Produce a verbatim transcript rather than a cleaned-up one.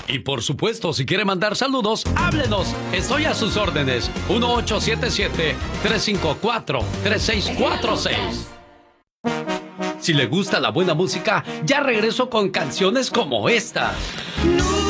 Y por supuesto, si quiere mandar saludos, háblenos. Estoy a sus órdenes. uno ocho siete siete, tres cinco cuatro, tres seis cuatro seis. Si le gusta la buena música, ya regreso con canciones como esta. No